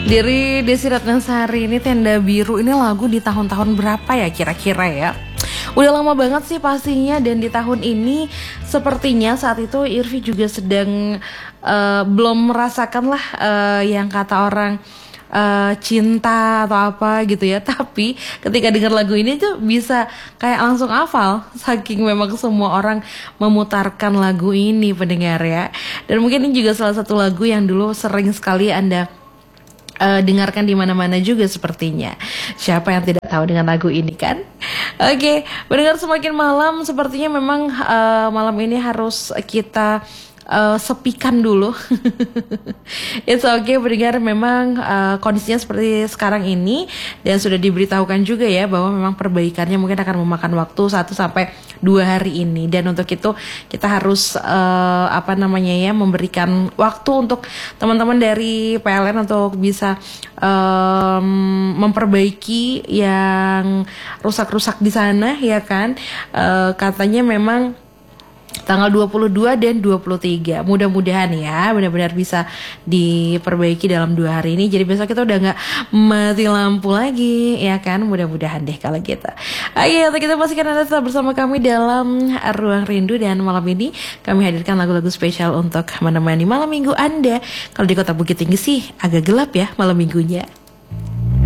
Dari Desi Ratnasari, ini Tenda Biru ini lagu di tahun-tahun berapa ya kira-kira ya? Udah lama banget sih pastinya, dan di tahun ini sepertinya saat itu Irvi juga sedang belum merasakan lah yang kata orang cinta atau apa gitu ya. Tapi ketika dengar lagu ini tuh bisa kayak langsung hafal, saking memang semua orang memutarkan lagu ini pendengar ya. Dan mungkin ini juga salah satu lagu yang dulu sering sekali Anda dengarkan di mana-mana juga sepertinya. Siapa yang tidak tahu dengan lagu ini kan? Oke, mendengar semakin malam, sepertinya memang malam ini harus kita sepikan dulu. It's okay pendengar, memang kondisinya seperti sekarang ini, dan sudah diberitahukan juga ya bahwa memang perbaikannya mungkin akan memakan waktu 1-2 hari ini, dan untuk itu kita harus memberikan waktu untuk teman-teman dari PLN untuk bisa memperbaiki yang rusak-rusak di sana ya kan. Katanya memang tanggal 22 dan 23. Mudah-mudahan ya benar-benar bisa diperbaiki dalam 2 hari ini. Jadi besok kita udah gak mati lampu lagi ya kan. Mudah-mudahan deh kalau gitu. Oke, kita pastikan Anda tetap bersama kami dalam Ruang Rindu. Dan malam ini kami hadirkan lagu-lagu spesial untuk menemani malam minggu Anda. Kalau di Kota Bukit Tinggi sih agak gelap ya malam minggunya.